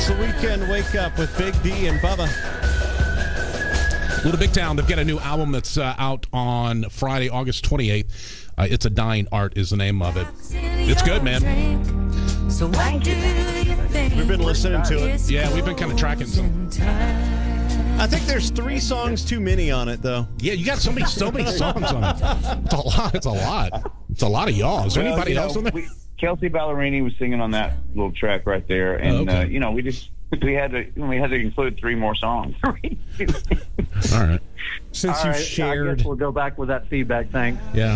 It's the weekend wake up with Big D and Bubba. Little Big Town, they've got a new album that's out on Friday, August 28th. It's a Dying Art is the name of it. It's good, man. We've been listening to it. Yeah, we've been kind of tracking some. I think there's 3 songs too many on it, though. Yeah, you got so many songs on it. It's a lot. It's a lot. It's a lot of y'all. Is there anybody else on there? Kelsey Ballerini was singing on that little track right there, and we had to include 3 more songs. All right. Since you shared, I guess we'll go back with that feedback. Thanks. Yeah.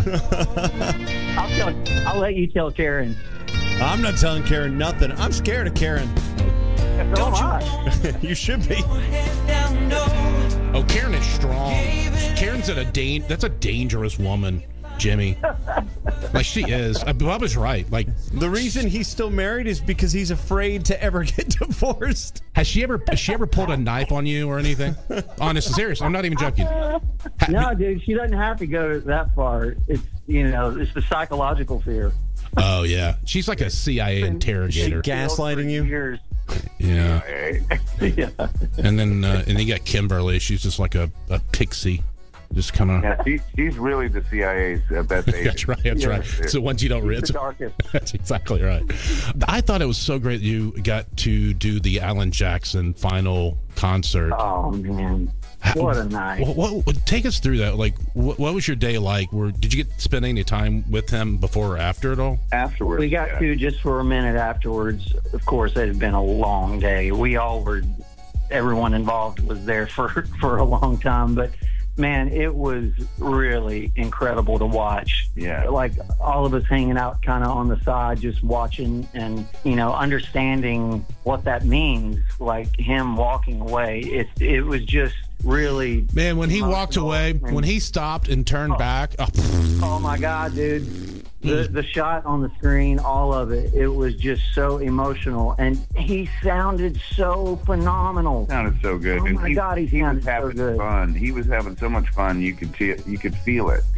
I'll let you tell Karen. I'm not telling Karen nothing. I'm scared of Karen. So am I. You should be. Oh, Karen is strong. Karen's that's a dangerous woman, Jimmy. Like, she is. Bubba's right. Like, the reason he's still married is because he's afraid to ever get divorced. Has she ever pulled a knife on you or anything? Honestly, serious. I'm not even joking. No, dude, she doesn't have to go that far. It's it's the psychological fear. Oh yeah, she's like a CIA interrogator. She gaslighting you. Yeah. Yeah. And then you got Kimberly. She's just like a pixie. Just kind of. Yeah, she's really the CIA's best agent. That's right. That's right. It's the ones you don't read. The darkest. That's exactly right. I thought it was so great you got to do the Alan Jackson final concert. Oh man, what a night! What take us through that? Like, what was your day like? Did you get to spend any time with him before or after it all? Afterwards, we got to just for a minute afterwards. Of course, it had been a long day. Everyone involved was there for a long time, but. Man, it was really incredible to watch. Yeah. Like all of us hanging out kind of on the side, just watching and, understanding what that means. Like him walking away. It was just really. Man, when he walked away, when he stopped and turned back. Oh, my God, dude. The shot on the screen, all of it, it was just so emotional. And he sounded so phenomenal. Sounded so good. Oh, my God, he sounded so good. Fun. He was having so much fun. You could feel it,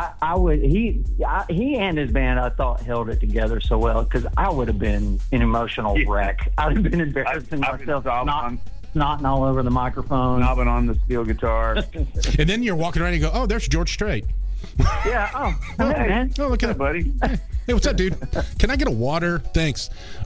He and his band, I thought, held it together so well because I would have been an emotional wreck. I would have been embarrassing myself. Snotting all over the microphone. Knobbing on the steel guitar. And then you're walking around and you go, oh, there's George Strait. Yeah. Oh, hey, man. Oh, look at that, buddy. Hey, what's up, dude? Can I get a water? Thanks.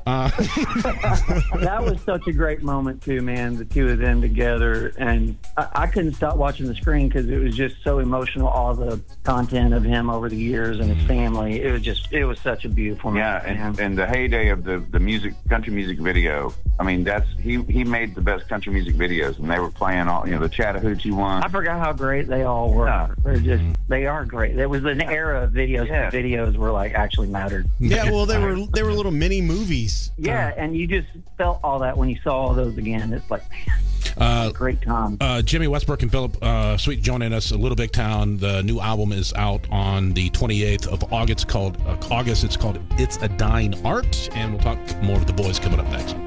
That was such a great moment, too, man. The two of them together. And I couldn't stop watching the screen because it was just so emotional, all the content of him over the years and his family. It was such a beautiful moment. Yeah, and the heyday of the country music video. I mean, he made the best country music videos, and they were playing all, the Chattahoochee one. I forgot how great they all were. Yeah. They are great. There was an era of videos. Yeah. Videos were like actually mattered. Yeah, well, they were little mini movies. Yeah, and you just felt all that when you saw all those again. It's like, man, great time. Jimmy Westbrook and Philip Sweet joining us. A Little Big Town. The new album is out on the 28th of August. It's called It's a Dying Art, and we'll talk more with the boys coming up next.